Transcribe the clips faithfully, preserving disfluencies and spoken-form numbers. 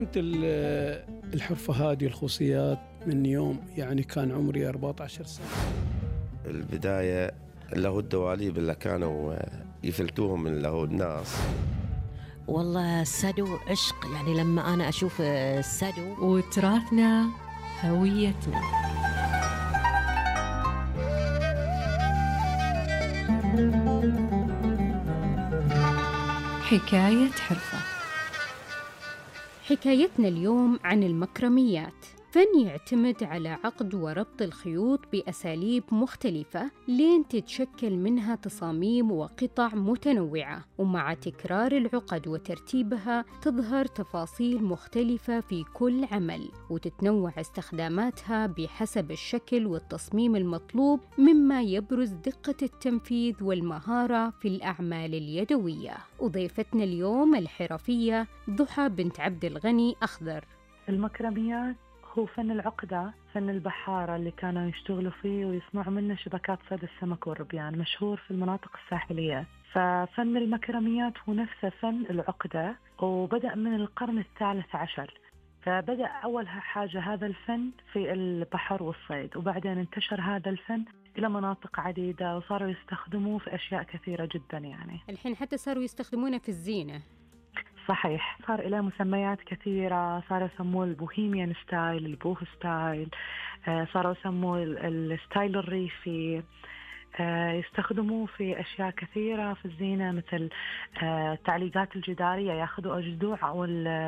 كنت ال- الحرفة هذه الخصوصيات من يوم يعني كان عمري أربعة عشر سنة. البداية اللي هو الدواليب اللي كانوا يفلتوهم اللي هو الناس. والله السدو عشق، يعني لما أنا أشوف السدو. وتراثنا هويتنا. حكاية حرفة. حكايتنا اليوم عن المكرميات، فن يعتمد على عقد وربط الخيوط بأساليب مختلفة لين تتشكل منها تصاميم وقطع متنوعة، ومع تكرار العقد وترتيبها تظهر تفاصيل مختلفة في كل عمل، وتتنوع استخداماتها بحسب الشكل والتصميم المطلوب، مما يبرز دقة التنفيذ والمهارة في الأعمال اليدوية. وضيفتنا اليوم الحرفية ضحى بنت عبد الغني أخضر. المكرميات هو فن العقدة، فن البحارة اللي كانوا يشتغلوا فيه ويصنعوا منه شبكات صيد السمك والربيان، مشهور في المناطق الساحلية. ففن المكرميات هو نفسه فن العقدة، وبدأ من القرن الثالث عشر. فبدأ أول حاجة هذا الفن في البحر والصيد، وبعدين انتشر هذا الفن إلى مناطق عديدة وصاروا يستخدموه في أشياء كثيرة جدا. يعني الحين حتى صاروا يستخدمونه في الزينة. صحيح، صار إلى مسميات كثيرة، صاروا يسموه البوهيميان ستايل، البوه ستايل، آه صاروا يسموه الستايل الريفي. آه يستخدموه في أشياء كثيرة في الزينة، مثل آه التعليقات الجدارية، يأخذوا أجذوع أو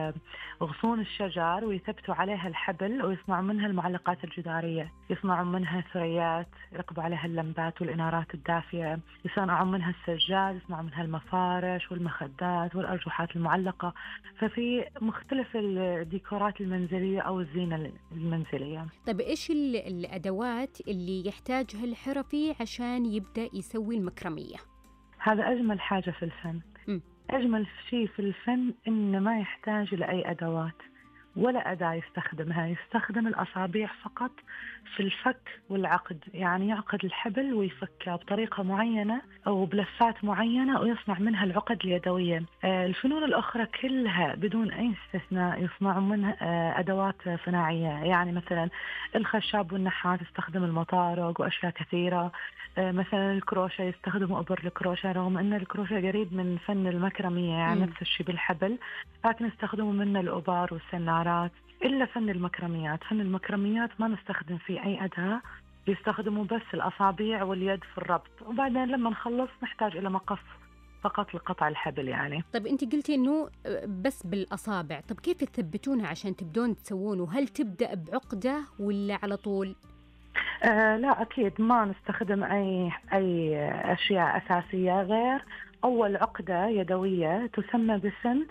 غصون الشجر ويثبتوا عليها الحبل ويصنعوا منها المعلقات الجدارية، يصنعوا منها ثريات يركبوا عليها اللمبات والإنارات الدافية، يصنعوا منها السجاد، يصنعوا منها المفارش والمخدات والأرجوحات المعلقة. ففي مختلف الديكورات المنزلية أو الزينة المنزلية. طيب إيش الأدوات اللي يحتاجها الحرفي عشان يبدأ يسوي المكرمية؟ هذا أجمل حاجة في الفن. م. أجمل شيء في الفن إنه ما يحتاج لأي أدوات ولا أداة يستخدمها، يستخدم الأصابع فقط في الفك والعقد، يعني يعقد الحبل ويفكها بطريقة معينة أو بلفات معينة ويصنع منها العقد اليدوية. الفنون الأخرى كلها بدون أي استثناء يصنعوا منها أدوات صناعية، يعني مثلا الخشب والنحات يستخدم المطارق وأشياء كثيرة. مثلا الكروشة يستخدموا إبر الكروشة، رغم أن الكروشة قريب من فن المكرمية، يعني م. نفس الشيء بالحبل، لكن يستخدموا منه الأبار والسنارات. إلا فن المكرميات، فن المكرميات ما نستخدم فيه أي أداة، يستخدموا بس الأصابع واليد في الربط، وبعدين لما نخلص نحتاج إلى مقص فقط لقطع الحبل. يعني طيب أنت قلتي إنه بس بالأصابع، طب كيف تثبتونها عشان تبدون تسوونه؟ هل تبدأ بعقدة ولا على طول؟ آه لا، أكيد ما نستخدم أي أي أشياء أساسية غير أول عقدة يدوية تسمى باسم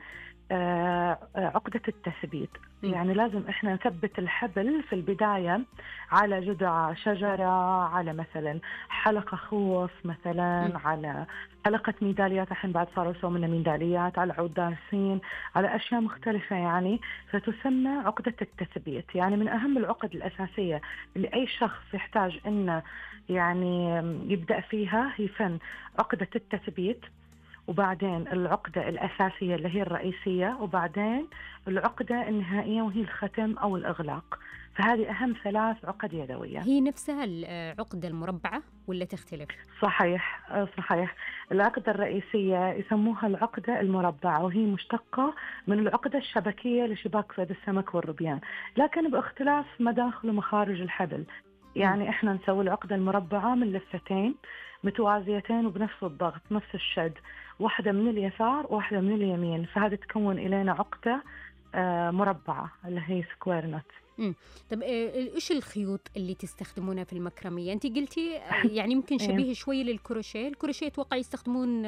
آه عقدة التثبيت. م. يعني لازم إحنا نثبت الحبل في البداية على جذع شجرة، على مثلا حلقة خوص مثلا، م. على حلقة ميداليات، الحين بعد صاروا يسوون منها ميداليات، على عود دارسين، على أشياء مختلفة يعني، فتسمى عقدة التثبيت. يعني من أهم العقد الأساسية اللي أي شخص يحتاج إنه يعني يبدأ فيها هي فن عقدة التثبيت، وبعدين العقدة الأساسية اللي هي الرئيسية، وبعدين العقدة النهائية وهي الختم أو الإغلاق. فهذه أهم ثلاث عقد يدوية. هي نفسها العقدة المربعة ولا تختلف؟ صحيح صحيح، العقدة الرئيسية يسموها العقدة المربعة، وهي مشتقة من العقدة الشبكية لشباك صيد السمك والربيان، لكن باختلاف مداخل ومخارج الحبل. يعني إحنا نسوي العقدة المربعة من لفتين متوازيتين وبنفس الضغط، نفس الشد، واحدة من اليسار واحدة من اليمين، فهذا تكون إلينا عقدة آه مربعة اللي هي سكوير نت. امم طب ايش الخيوط اللي تستخدمونها في المكرمية؟ انت قلتي يعني ممكن شبيه شوي للكروشيه. الكروشيه اتوقع يستخدمون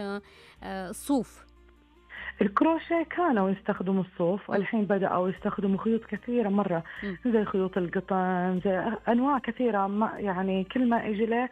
الصوف. الكروشيه كانوا يستخدموا الصوف، والحين بدأوا يستخدموا خيوط كثيرة مرة، م. زي خيوط القطن، زي أنواع كثيرة. ما يعني كل ما يجي له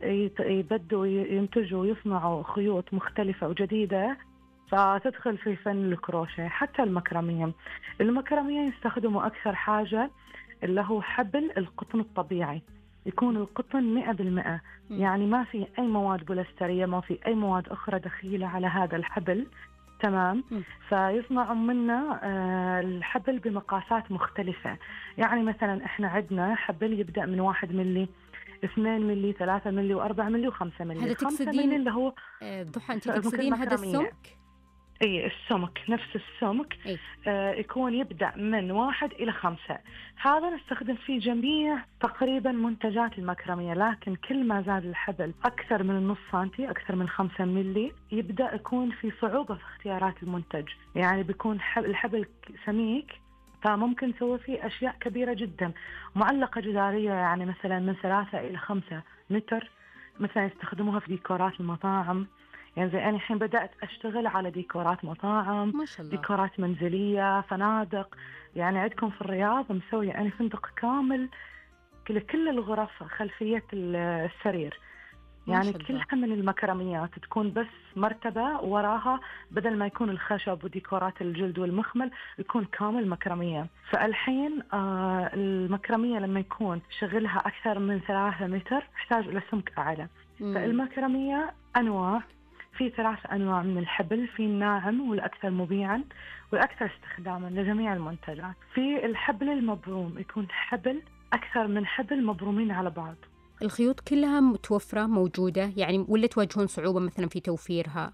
يبدوا ينتجوا ويصنعوا خيوط مختلفة وجديدة، فتدخل في فن الكروشيه. حتى المكرمية المكرمية يستخدموا أكثر حاجة اللي هو حبل القطن الطبيعي، يكون القطن مئة بالمئة، يعني ما في أي مواد بولسترية، ما في أي مواد أخرى دخيلة على هذا الحبل تمام. فيصنعوا منا الحبل بمقاسات مختلفة. يعني مثلا احنا عندنا حبل يبدأ من واحد ملي، اثنين ملي، ثلاثة ملي، وأربعة ملي، وخمسة ملي. هذا تقصدين اللي هو ضحى أنت تقصدين هذا السمك؟ اي السمك نفس السمك. آه يكون يبدأ من واحد إلى خمسة. هذا نستخدم فيه جميع تقريبا منتجات المكرمية، لكن كل ما زاد الحبل أكثر من النص سنتي، أكثر من خمسة ملي، يبدأ يكون في صعوبة في اختيارات المنتج. يعني بيكون الحبل سميك، فممكن نسوي فيه أشياء كبيرة جدا، معلقة جدارية يعني مثلا من ثلاثة إلى خمسة متر، مثلا يستخدموها في ديكورات المطاعم. يعني زي أنا الحين بدأت أشتغل على ديكورات مطاعم، ما شاء الله. ديكورات منزلية، فنادق. يعني عندكم في الرياض مسوي يعني فندق كامل لكل الغرف خلفية السرير، يعني كلها من المكرميات، تكون بس مرتبة وراها بدل ما يكون الخشب وديكورات الجلد والمخمل يكون كامل مكرمية. فالحين آه المكرمية لما يكون شغلها أكثر من ثلاثة متر يحتاج إلى سمك أعلى. مم. فالمكرمية أنواع، في ثلاث أنواع من الحبل، في الناعم والأكثر مبيعاً والأكثر استخداماً لجميع المنتجات. في الحبل المبروم يكون حبل أكثر من حبل مبرومين على بعض. الخيوط كلها متوفرة موجودة يعني، ولا تواجهون صعوبة مثلاً في توفيرها؟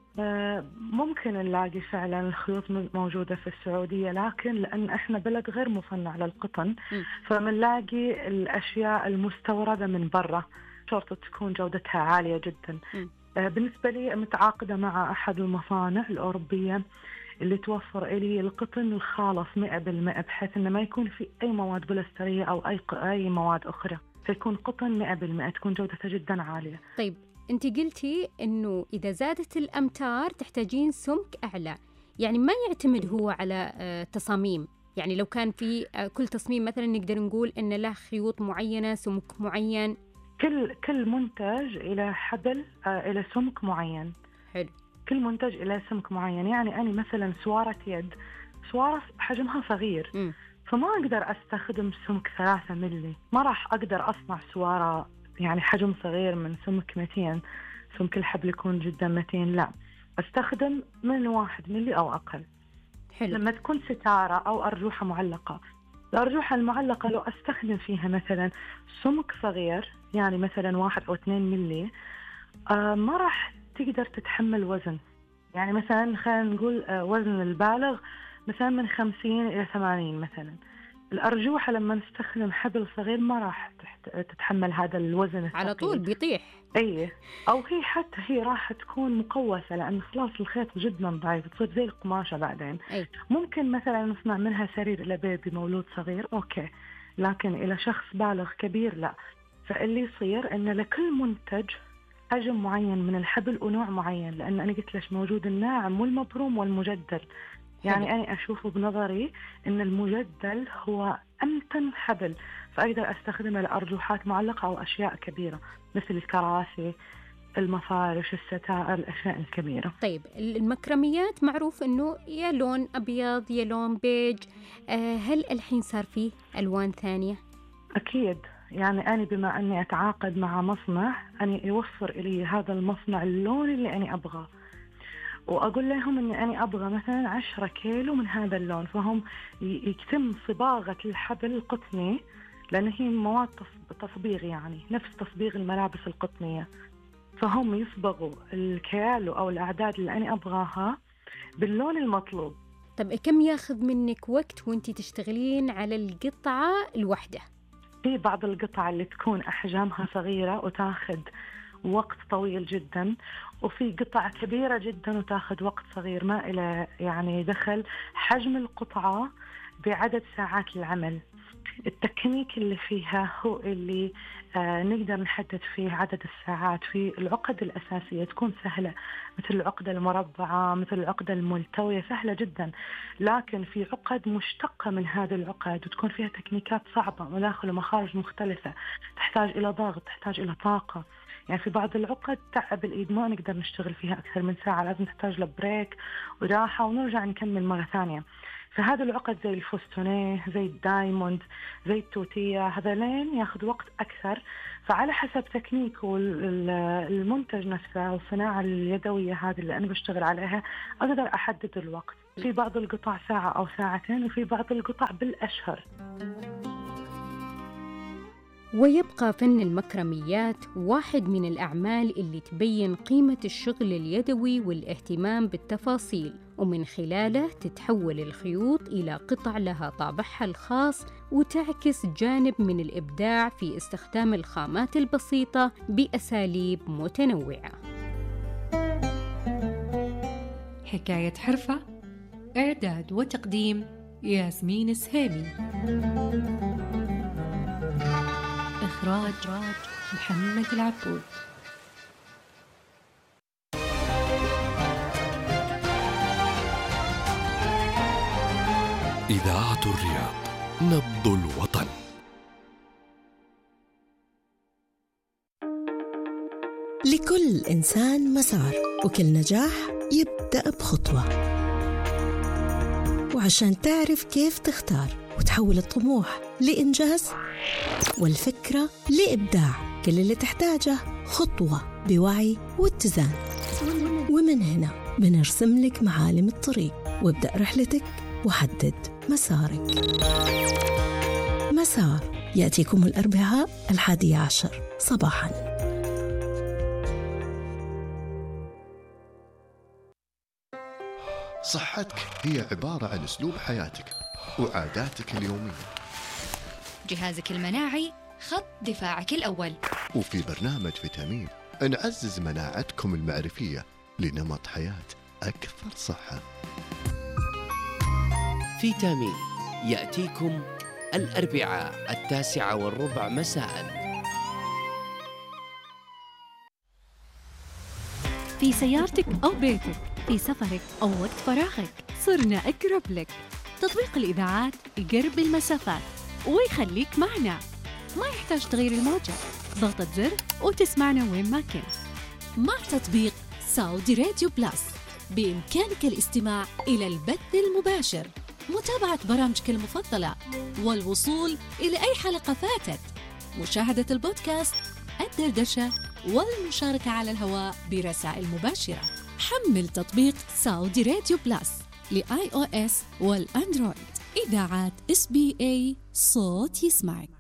ممكن نلاقي فعلاً الخيوط موجودة في السعودية، لكن لأن إحنا بلد غير مصنع للقطن فمنلاقي الأشياء المستوردة من برا شرط تكون جودتها عالية جداً. م. بالنسبة لي متعاقدة مع أحد المصانع الأوروبية اللي توفر إلي القطن الخالص مئة بالمئة، بحيث إنه ما يكون في أي مواد بلاسترية أو أي أي مواد أخرى، فيكون قطن مئة بالمئة، تكون جودتها جدا عالية. طيب أنت قلتي إنه إذا زادت الأمتار تحتاجين سمك أعلى، يعني ما يعتمد هو على تصاميم؟ يعني لو كان في كل تصميم مثلا نقدر نقول إن له خيوط معينة، سمك معين؟ كل كل منتج إلى حبل آه إلى سمك معين. حلو. كل منتج إلى سمك معين. يعني أنا مثلا سوارة يد، سوارة حجمها صغير، م. فما أقدر أستخدم سمك ثلاثة ملي، ما راح أقدر أصنع سوارة يعني حجم صغير من سمك متين، سمك الحبل يكون جدا متين، لا أستخدم من واحد ملي أو أقل. حلو. لما تكون ستارة أو أرجوحة معلقة، الأرجوحة المعلقة لو أستخدم فيها مثلا سمك صغير يعني مثلا واحد أو اثنين ملي، آه ما راح تقدر تتحمل وزن. يعني مثلا خلينا نقول آه وزن البالغ مثلا من خمسين إلى ثمانين مثلا. الأرجوحة لما نستخدم حبل صغير ما راح تتحمل هذا الوزن الثقيل، على طول بيطيح. أي أو هي حتى هي راح تكون مقوسة، لأن خلاص الخيط جدا ضعيف، تصير زي القماشة بعدين. أي. ممكن مثلا نصنع منها سرير إلى بيبي مولود صغير أوكي، لكن إلى شخص بالغ كبير لا. فاللي يصير إن لكل منتج حجم معين من الحبل ونوع معين، لأن أنا قلت ليش موجود الناعم والمبروم والمجدل. يعني أنا أشوفه بنظري إن المجدل هو أمتن حبل، فأقدر أستخدمه لأرجوحات معلقة أو أشياء كبيرة مثل الكراسي، المفارش، الستائر، الأشياء الكبيرة. طيب المكرميات معروف إنه يا لون أبيض يا لون بيج، أه هل الحين صار فيه ألوان ثانية؟ أكيد. يعني أنا بما أني أتعاقد مع مصنع، أني يوفر إلي هذا المصنع اللون اللي أنا أبغاه، وأقول لهم أني أنا أبغى مثلا عشرة كيلو من هذا اللون، فهم يتم صباغة الحبل القطني، لأن هي مواد تصبيغ يعني نفس تصبيغ الملابس القطنية، فهم يصبغوا الكيلو أو الأعداد اللي أنا أبغاها باللون المطلوب. طب كم ياخذ منك وقت وانتي تشتغلين على القطعة الواحدة؟ في بعض القطع اللي تكون أحجامها صغيرة وتاخذ وقت طويل جدا، وفي قطع كبيرة جدا وتاخذ وقت صغير، ما إلى يعني دخل حجم القطعة بعدد ساعات العمل. التكنيك اللي فيها هو اللي آه نقدر نحدد فيه عدد الساعات. في العقد الأساسية تكون سهلة، مثل العقدة المربعة، مثل العقدة الملتوية، سهلة جدا. لكن في عقد مشتقة من هذه العقد وتكون فيها تكنيكات صعبة، مداخل ومخارج مختلفة، تحتاج إلى ضغط، تحتاج إلى طاقة. يعني في بعض العقد تعب الإيد، ما نقدر نشتغل فيها أكثر من ساعة، لازم تحتاج لبريك وراحة ونرجع نكمل مرة ثانية. فهذا العقد زي الفستونيه، زي الدايموند، زي التوتية، هذولين ياخذ وقت أكثر. فعلى حسب تكنيك والمنتج نفسه والصناعة اليدوية هذه اللي أنا بشتغل عليها أقدر أحدد الوقت. في بعض القطع ساعة أو ساعتين، وفي بعض القطع بالأشهر. ويبقى فن المكرميات واحد من الأعمال اللي تبين قيمة الشغل اليدوي والاهتمام بالتفاصيل، ومن خلاله تتحول الخيوط إلى قطع لها طابعها الخاص، وتعكس جانب من الإبداع في استخدام الخامات البسيطة بأساليب متنوعة. حكاية حرفة، إعداد وتقديم ياسمين السهيمي، إخراج محمد العبود. إذاعة الرياض، نبض الوطن. لكل إنسان مسار، وكل نجاح يبدأ بخطوة. وعشان تعرف كيف تختار وتحول الطموح لإنجاز والفكرة لإبداع، كل اللي تحتاجه خطوة بوعي واتزان. ومن هنا بنرسم لك معالم الطريق، وابدأ رحلتك وحدد مسارك. مسار يأتيكم الأربعاء الحادي عشر صباحاً. صحتك هي عبارة عن أسلوب حياتك وعاداتك اليومية. جهازك المناعي خط دفاعك الأول. وفي برنامج فيتامين نعزز مناعتكم المعرفية لنمط حياة أكثر صحة. فيتامين يأتيكم الأربعاء التاسعة والربع مساءً. في سيارتك أو بيتك، في سفرك أو وقت فراغك، صرنا أقرب لك. تطبيق الإذاعات يقرب المسافات ويخليك معنا، ما يحتاج تغير الموجة، ضغطة زر وتسمعنا وين ما كنت. مع تطبيق سعودي راديو بلاس بإمكانك الاستماع إلى البث المباشر، متابعة برامجك المفضلة، والوصول إلى أي حلقة فاتت، مشاهدة البودكاست، الدردشة، والمشاركة على الهواء برسائل مباشرة. حمل تطبيق سعودي راديو بلاس لآي أو إس والأندرويد. إذاعات إس بي إيه، صوت يسمعك.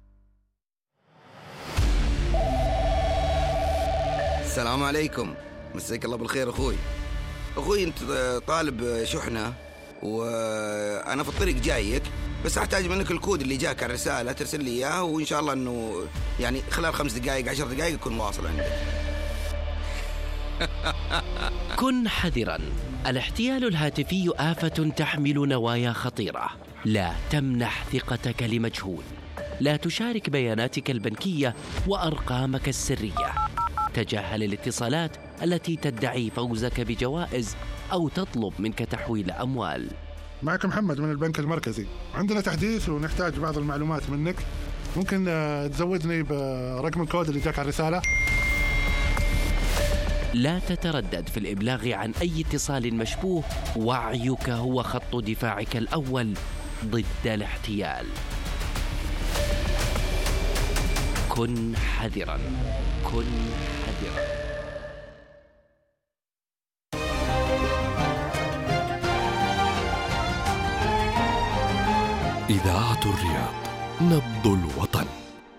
السلام عليكم، مساك الله بالخير أخوي. أخوي أنت طالب شحنة وأنا في الطريق جايك، بس أحتاج منك الكود اللي جاك على الرسالة ترسل لي إياه، وإن شاء الله أنه يعني خلال خمس دقائق عشر دقائق يكون واصل عندك. كن حذراً، الاحتيال الهاتفي آفة تحمل نوايا خطيرة. لا تمنح ثقتك لمجهول، لا تشارك بياناتك البنكية وأرقامك السرية. تجاهل الاتصالات التي تدعي فوزك بجوائز أو تطلب منك تحويل أموال. معك محمد من البنك المركزي، عندنا تحديث ونحتاج بعض المعلومات منك. ممكن تزودني برقم الكود اللي جاك على الرسالة؟ لا تتردد في الإبلاغ عن أي اتصال مشبوه، وعيك هو خط دفاعك الأول ضد الاحتيال. كن حذراً، كن حذراً. إذاعة الرياض، نبض الوطن.